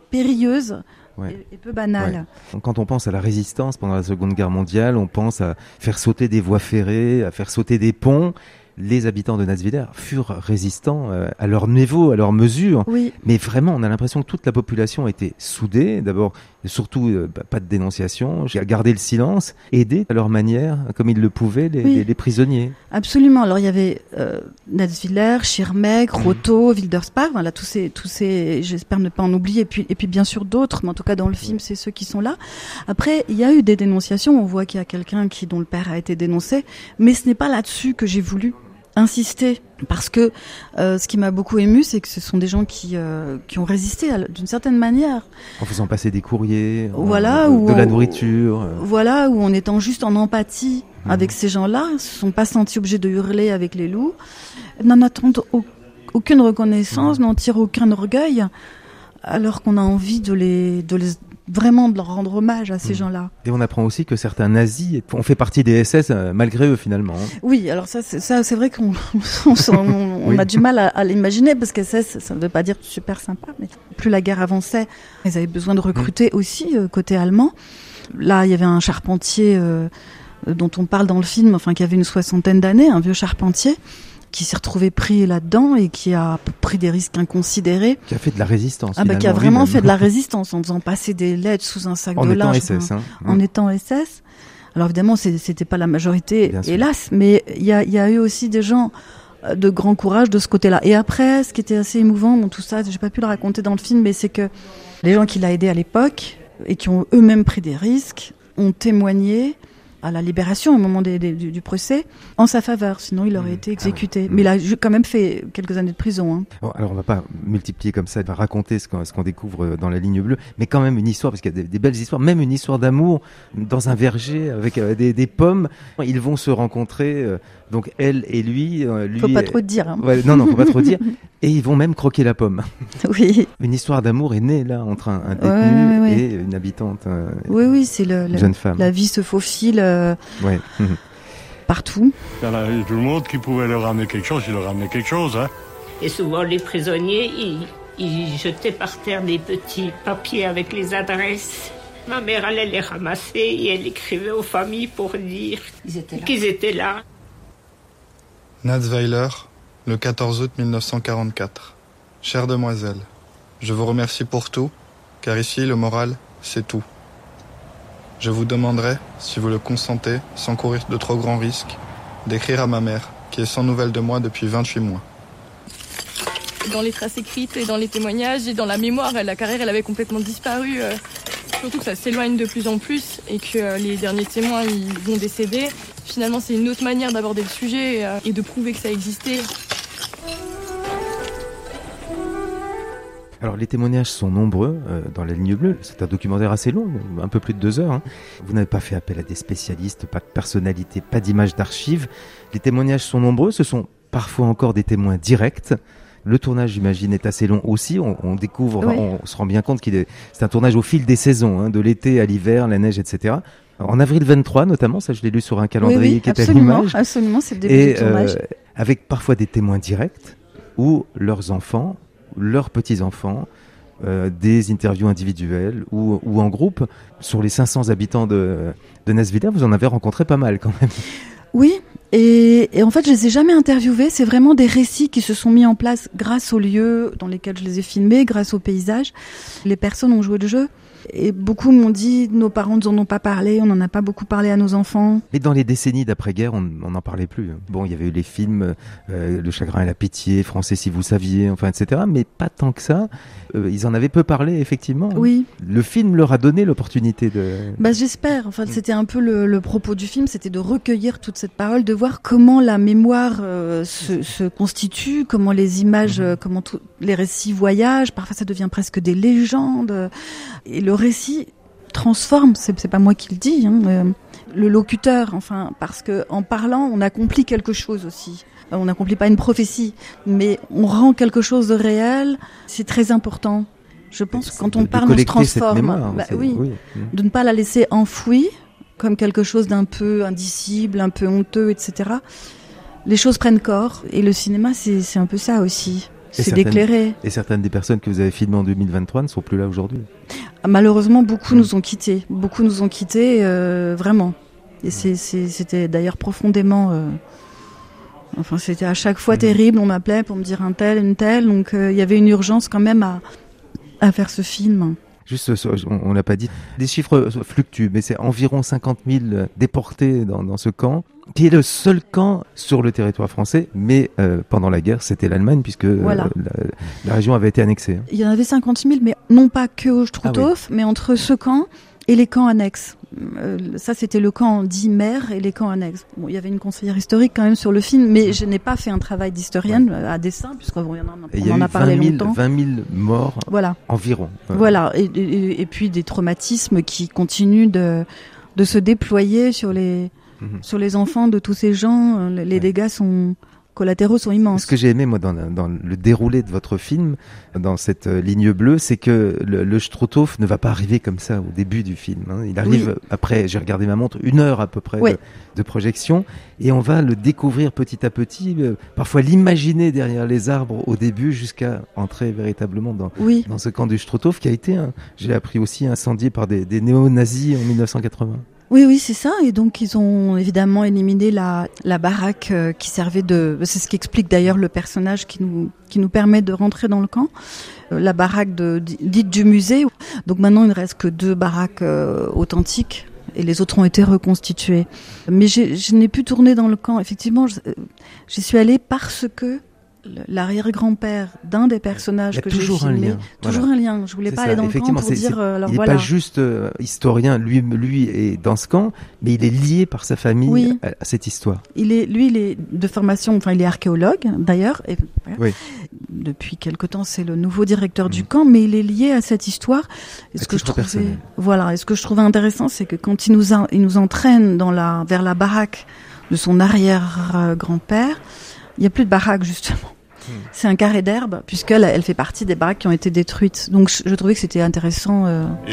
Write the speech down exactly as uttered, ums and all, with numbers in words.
périlleuse Ouais. et, et peu banale. Ouais. Quand on pense à la résistance pendant la Seconde Guerre mondiale, on pense à faire sauter des voies ferrées, à faire sauter des ponts. Les habitants de Nasswiller furent résistants euh, à leur niveau, à leur mesure. Oui. Mais vraiment, on a l'impression que toute la population était soudée. D'abord, surtout, euh, bah, pas de dénonciation, à garder le silence, aider à leur manière, comme ils le pouvaient, les, Oui. les, les prisonniers. Absolument. Alors il y avait euh, Nasswiller, Schirmeck, Rotto, Wildersbach, voilà tous ces, tous ces, j'espère ne pas en oublier. Et puis, et puis bien sûr d'autres, mais en tout cas dans le film, c'est ceux qui sont là. Après, il y a eu des dénonciations. On voit qu'il y a quelqu'un qui dont le père a été dénoncé, mais ce n'est pas là-dessus que j'ai voulu insister, parce que euh, ce qui m'a beaucoup ému, c'est que ce sont des gens qui euh, qui ont résisté à, d'une certaine manière. En faisant passer des courriers, Voilà, en, ou de la en, nourriture. Euh. Voilà, ou en étant juste en empathie mmh. avec ces gens-là, ils se sont pas sentis obligés de hurler avec les loups, n'en attendent au, aucune reconnaissance, mmh. n'en tirent aucun orgueil, alors qu'on a envie de les de les vraiment de leur rendre hommage à ces mmh. gens-là. Et on apprend aussi que certains nazis ont fait partie des S S euh, malgré eux finalement. Oui, alors ça, c'est, ça, c'est vrai qu'on on, on, on oui. a du mal à, à l'imaginer parce que S S, ça ne veut pas dire super sympa, mais plus la guerre avançait, ils avaient besoin de recruter mmh. aussi euh, côté allemand. Là, il y avait un charpentier euh, dont on parle dans le film, enfin qui avait une soixantaine d'années, un vieux charpentier, qui s'est retrouvé pris là-dedans et qui a pris des risques inconsidérés. Qui a fait de la résistance. Ah bah, qui a vraiment fait de la résistance en faisant passer des lettres sous un sac en de linge. S S, hein. En mmh. étant S S. Alors évidemment, c'est, c'était pas la majorité, hélas, mais il y a, y a eu aussi des gens de grand courage de ce côté-là. Et après, ce qui était assez émouvant, bon, tout ça, j'ai pas pu le raconter dans le film, mais c'est que les gens qui l'ont aidé à l'époque et qui ont eux-mêmes pris des risques ont témoigné à la libération au moment des, des, du, du procès en sa faveur, sinon il aurait mmh. été exécuté. Ah oui. Mais il a quand même fait quelques années de prison. Hein. Bon, alors on va pas multiplier comme ça, on va raconter ce qu'on, ce qu'on découvre dans la ligne bleue, mais quand même une histoire, parce qu'il y a des, des belles histoires, même une histoire d'amour dans un verger avec euh, des, des pommes. Ils vont se rencontrer, euh, donc elle et lui. Euh, lui faut pas trop te dire. Hein. Ouais, non, non, faut pas trop dire. Et ils vont même croquer la pomme. Oui. Une histoire d'amour est née là entre un, un détenu ouais, ouais, ouais. et une habitante. Euh, oui, oui, c'est le, une la, jeune femme. La vie se faufile euh, ouais. partout. Il y en avait tout le monde qui pouvait leur ramener quelque chose, il leur ramenait quelque chose. Hein. Et souvent les prisonniers, ils, ils jetaient par terre des petits papiers avec les adresses. Ma mère allait les ramasser et elle écrivait aux familles pour dire ils étaient qu'ils étaient là. Nassweiler, le quatorze août mille neuf cent quarante-quatre. Chère demoiselle, je vous remercie pour tout, car ici le moral, c'est tout. Je vous demanderai, si vous le consentez, sans courir de trop grands risques, d'écrire à ma mère, qui est sans nouvelles de moi depuis vingt-huit mois. Dans les traces écrites et dans les témoignages et dans la mémoire, la carrière elle avait complètement disparu. Euh, surtout que ça s'éloigne de plus en plus et que euh, les derniers témoins ils vont décéder. Finalement, c'est une autre manière d'aborder le sujet euh, et de prouver que ça existait. Alors les témoignages sont nombreux euh, dans la ligne bleue, c'est un documentaire assez long, un peu plus de deux heures. Hein. Vous n'avez pas fait appel à des spécialistes, pas de personnalité, pas d'images d'archives. Les témoignages sont nombreux, ce sont parfois encore des témoins directs. Le tournage, j'imagine, est assez long aussi. On, on découvre, oui. on se rend bien compte qu'il est, c'est un tournage au fil des saisons, hein, de l'été à l'hiver, la neige, et cetera. En avril vingt-trois, notamment, ça je l'ai lu sur un calendrier oui, oui, qui est à l'image. Absolument, c'est le début et, du tournage. Euh, avec parfois des témoins directs ou leurs enfants, leurs petits-enfants, euh, des interviews individuelles ou, ou en groupe. Sur les cinq cents habitants de, de Nasswiller, vous en avez rencontré pas mal quand même. Oui, et, et en fait, je les ai jamais interviewés. C'est vraiment des récits qui se sont mis en place grâce aux lieux dans lesquels je les ai filmés, grâce aux paysages. Les personnes ont joué le jeu. Et beaucoup m'ont dit, nos parents nous en ont pas parlé, on n'en a pas beaucoup parlé à nos enfants. Mais dans les décennies d'après-guerre, on n'en parlait plus. Bon, il y avait eu les films, euh, Le chagrin et la pitié, Français si vous saviez, enfin, et cetera. Mais pas tant que ça. Euh, ils en avaient peu parlé, effectivement. Oui. Le film leur a donné l'opportunité de... Bah, j'espère. Enfin, c'était un peu le, le propos du film, c'était de recueillir toute cette parole, de voir comment la mémoire euh, se, se constitue, comment les images, mmh. comment tout, les récits voyagent. Parfois, ça devient presque des légendes. Et le récit transforme, c'est, c'est pas moi qui le dis, hein, euh, le locuteur, enfin, parce que en parlant, on accomplit quelque chose aussi. On n'accomplit pas une prophétie, mais on rend quelque chose de réel. C'est très important. Je pense que quand on parle, on se transforme. Mémoire, bah, oui, oui. De ne pas la laisser enfouie comme quelque chose d'un peu indicible, un peu honteux, et cetera. Les choses prennent corps, et le cinéma, c'est, c'est un peu ça aussi. c'est d'éclairer. Et certaines des personnes que vous avez filmées en deux mille vingt-trois ne sont plus là aujourd'hui. Malheureusement, beaucoup mmh. nous ont quittés. Beaucoup nous ont quittés, euh, vraiment. Et c'est, c'est, c'était d'ailleurs profondément... Euh, enfin, c'était à chaque fois mmh. terrible. On m'appelait pour me dire un tel, une telle. Donc, il euh, y avait une urgence quand même à, à faire ce film. Juste, on l'a pas dit, les chiffres fluctuent, mais c'est environ cinquante mille déportés dans, dans ce camp, qui est le seul camp sur le territoire français, mais euh, pendant la guerre, c'était l'Allemagne, puisque voilà. euh, la, la région avait été annexée. Il y en avait cinquante mille, mais non pas que au Struthof, ah oui. mais entre ce camp et les camps annexes. Euh, ça, c'était le camp dit mère et les camps annexes. Bon, il y avait une conseillère historique quand même sur le film, mais je n'ai pas fait un travail d'historienne ouais. à dessein, puisqu'on bon, en, en a parlé longtemps. vingt mille morts voilà. environ. Euh. Voilà, et, et, et puis des traumatismes qui continuent de, de se déployer sur les, mm-hmm. sur les enfants de tous ces gens. Les ouais. dégâts sont... collatéraux sont immenses. Ce que j'ai aimé moi dans, dans le déroulé de votre film, dans cette euh, ligne bleue, c'est que le, le Struthof ne va pas arriver comme ça au début du film. Hein. Il arrive oui. après, j'ai regardé ma montre, une heure à peu près oui. de, de projection, et on va le découvrir petit à petit, euh, parfois l'imaginer derrière les arbres au début, jusqu'à entrer véritablement dans, oui. dans ce camp du Struthof qui a été, hein, j'ai appris aussi, incendié par des, des néo-nazis en mille neuf cent quatre-vingts. Oui, oui, c'est ça. Et donc, ils ont évidemment éliminé la, la baraque euh, qui servait de... C'est ce qui explique d'ailleurs le personnage qui nous, qui nous permet de rentrer dans le camp. Euh, la baraque de, dite du musée. Donc maintenant, il ne reste que deux baraques euh, authentiques. Et les autres ont été reconstituées. Mais j'ai, je n'ai pu tourner dans le camp. Effectivement, je, j'y suis allée parce que l'arrière-grand-père d'un des personnages que j'ai filmé, toujours voilà. un lien. Je voulais c'est pas ça. aller dans le camp pour c'est, dire. C'est, euh, alors il n'est voilà. pas juste euh, historien, lui, lui est dans ce camp, mais il est lié par sa famille oui. à, à cette histoire. Il est, lui, il est de formation, enfin, il est archéologue d'ailleurs. Et, voilà. oui. Depuis quelque temps, c'est le nouveau directeur mmh. du camp, mais il est lié à cette histoire. Et ce que je trouvais, personnel. voilà, et ce que je trouvais intéressant, c'est que quand il nous, a, il nous entraîne dans la, vers la baraque de son arrière-grand-père. Il n'y a plus de baraque, justement. Mmh. C'est un carré d'herbe, puisqu'elle elle fait partie des baraques qui ont été détruites. Donc, je, je trouvais que c'était intéressant. Euh...